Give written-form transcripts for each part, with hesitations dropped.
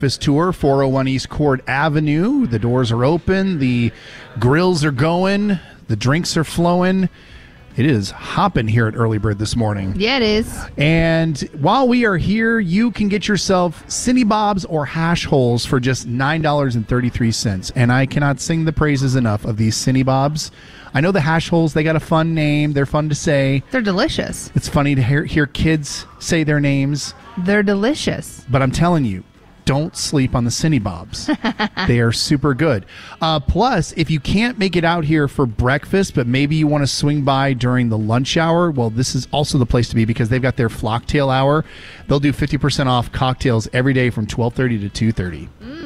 This tour, 401 East Court Avenue. The doors are open. The grills are going. The drinks are flowing. It is hopping here at Early Bird this morning. Yeah, it is. And while we are here, you can get yourself Cindy Bob's or hash holes for just $9.33. And I cannot sing the praises enough of these Cindy Bob's. I know the hash holes, they got a fun name. They're fun to say. They're delicious. It's funny to hear kids say their names. They're delicious. But I'm telling you, don't sleep on the Cindy Bob's. They are super good. Plus, if you can't make it out here for breakfast, but maybe you want to swing by during the lunch hour, well, this is also the place to be because they've got their Flocktail Hour. They'll do 50% off cocktails every day from 12:30 to 2:30.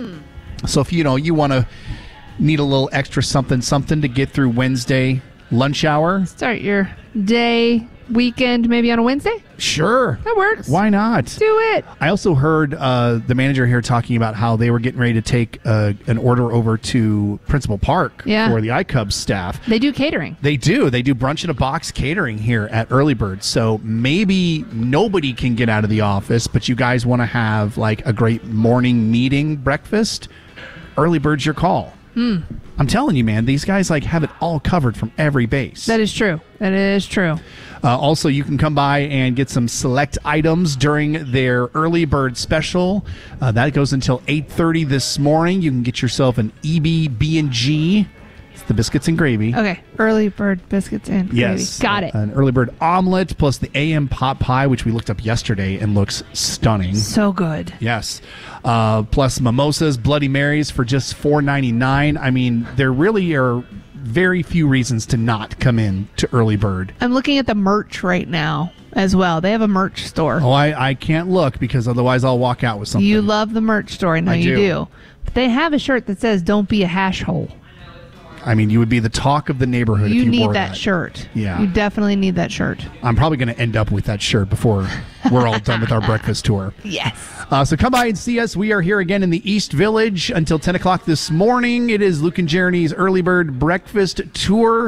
So if you want to need a little extra something to get through Wednesday lunch hour. Start your day, weekend, maybe on a Wednesday? Sure. That works. Why not? Do it. I also heard the manager here talking about how they were getting ready to take an order over to Principal Park for the iCubs staff. They do catering. They do. They do brunch in a box catering here at Early Bird. So maybe nobody can get out of the office, but you guys want to have like a great morning meeting breakfast. Early Bird's your call. I'm telling you, man, these guys like have it all covered from every base. That is true. That is true. Also, you can come by and get some select items during their Early Bird special. That goes until 8:30 this morning. You can get yourself an EB B&G. It's the biscuits and gravy. Okay. Early Bird biscuits and gravy. Yes. Got it. An Early Bird omelet plus the AM pot pie, which we looked up yesterday and looks stunning. So good. Yes. Plus mimosas, Bloody Marys for just $4.99. I mean, there really are very few reasons to not come in to Early Bird. I'm looking at the merch right now as well. They have a merch store. Oh, I can't look because otherwise I'll walk out with something. You love the merch store. I know you do. But they have a shirt that says, "Don't be a hash hole." I mean, you would be the talk of the neighborhood if you need wore that shirt. Yeah. You definitely need that shirt. I'm probably going to end up with that shirt before we're all done with our breakfast tour. Yes. So come by and see us. We are here again in the East Village until 10 o'clock this morning. It is Luke and Jeremy's Early Bird Breakfast Tour,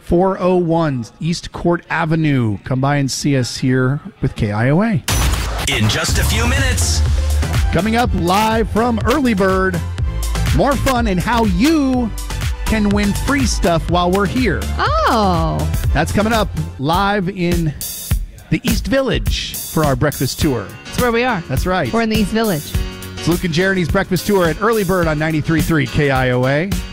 401 East Court Avenue. Come by and see us here with KIOA. In just a few minutes. Coming up live from Early Bird, more fun and how you can win free stuff while we're here. Oh. That's coming up live in the East Village for our breakfast tour. That's where we are. That's right. We're in the East Village. It's Luke and Jeremy's breakfast tour at Early Bird on 93.3 KIOA.